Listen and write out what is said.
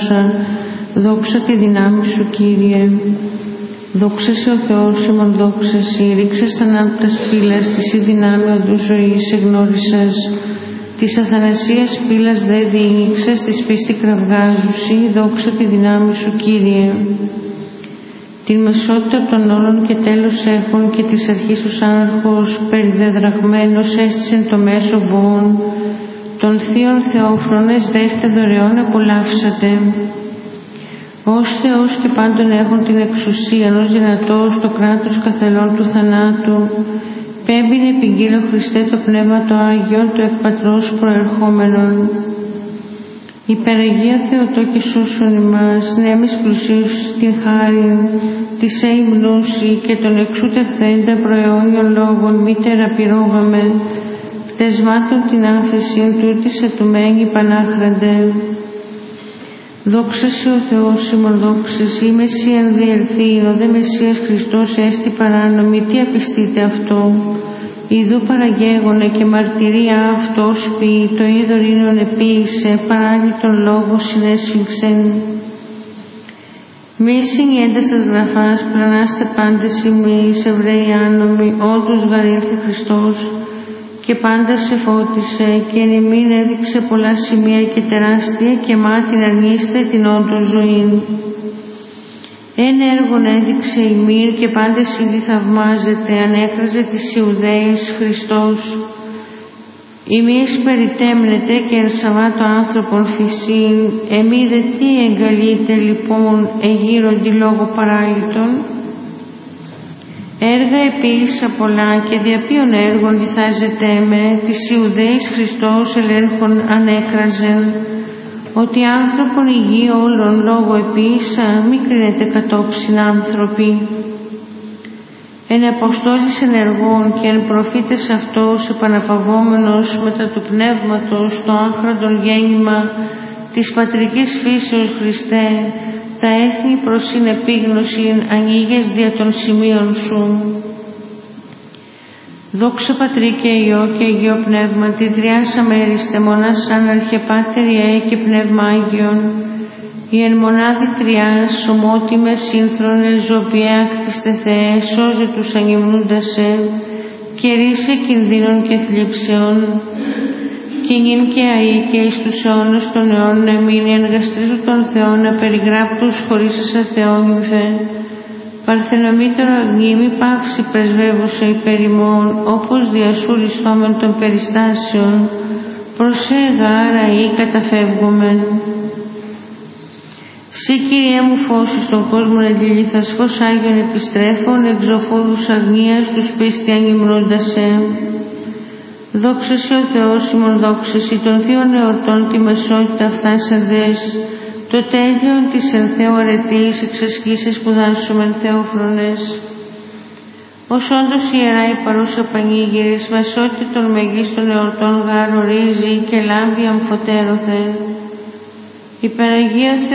παρούσα, δόξα τη δυνάμει σου, Κύριε. Δόξα σε ο Θεός ημών, δόξα σε, ρίξας ανάπτας πύλας, της η δυνάμει οδού ζωής εγνώρισας, της αθανασίας πύλας δε διήνυξας, της πίστη κραυγάζουσι, δόξα τη δυνάμει σου, Κύριε. Την μεσότητα των όλων και τέλος έχουν και της αρχής τους άναρχος, περιδεδραγμένος έστησεν το μέσο βουών, των θείων θεόφρονες δεύτε δωρεών απολαύσατε. Ως Θεός και πάντων έχουν την εξουσία, ως δυνατός το κράτος καθελών του θανάτου, πέμπειν επιγγείλω Χριστέ το Πνεύμα το Άγιον, το εκ Πατρός προερχόμενον. Υπεραγία Θεοτό και σώσον ημάς, νέμις πλουσίους την χάριν, της αϊμνούση και των εξούτευθέντα προαιώνιων λόγων μη τεραπηρώγαμε, πτεσμάτων την άφεσιν τούτης ετουμένη πανάχραντε. Δόξα σε ο Θεός ημών, δόξα σε, η Μεσσίαν διελθείν, ο δε Μεσσίας Χριστός έστι παράνομη, τι απιστείτε αυτό. Ιδού παραγέγονε και μαρτυρία αυτός ποιεί, το είδωρ ίνον επίησε, παράλληλ τον λόγο συνέσφιξεν. Μη συνιέντας τας γραφάς, πλανάστε πάντες ημείς, Εβραίοι άνομοι, όντως γαρήλθε Χριστός, και πάντα σε φώτισε και εν ημίν έδειξε πολλά σημεία και τεράστια και μάτιν αρνείστε την όντως ζωήν. Ένα έργον έδειξε ημίν και πάντες ήδη θαυμάζεται, ανέκραζε τις Ιουδαίες Χριστός. Ημείς περιτέμνετε και εν σαββάτω άνθρωπον φυσίν, εμεί δε τι εγκαλείτε λοιπόν εγείροντι λόγω παράλυτον. Έργα επίησα πολλά και δια ποιον έργων διθάζεται με, της Ιουδαίας Χριστός ελέγχων ανέκραζεν, ότι άνθρωπον υγιή όλων λόγω επίησα, μη κρίνεται κατόψιν άνθρωποι. Εν Αποστόλης ενεργών και εν προφήτες αυτός επαναπαυόμενος μετά του Πνεύματος το άχραντον γέννημα της πατρικής φύσεως Χριστέ, τα έθνη προς συνεπίγνωσιν ανοίγες δια των σημείων σου. Δόξα Πατρί και Υιό και Αγίο Πνεύμα, τη τριάς αμέριστε μονάς σαν αρχεπάτερ Ιε και Πνεύμα Άγιον, η εν μονάδι τριάς ομότιμες σύνθρονες ζωοποιάκτιστε Θεέ, σώζε τους ανυμνούντασε και ρίσε κινδύνων και θλίψεων, και νυν και αεί και εις τους αιώνας των αιώνων εμείνει εργαστρίζου των Θεών απεριγράπτους χωρίς αθεόνυμφε. Παρθενομήτωρο αγνήμη πάυση πρεσβεύουσα υπέρ ημών, όπως διασούριστόμεν των περιστάσεων, προσέ γάρα ή καταφεύγομεν. Συ Κύριε μου φως στον κόσμο εντυλίθας, φως Άγιον επιστρέφων, εξωφόδους αγνίας τους πίστη ανυμνούντασε. Δόξα σε ο Θεός ημών, δόξα σε των θείων εορτών τη μεσότητα φτάσαντες, το τέλειον της εν Θεώ αρετής εξασκήσεις σπουδάσσομεν Θεόφρονες. Ως όντως ιερά η παρούσα πανήγυρης, μεσότητα των μεγίστων εορτών γάρ ορίζει και λάμπει αμφωτέρωθε. Υπεραγία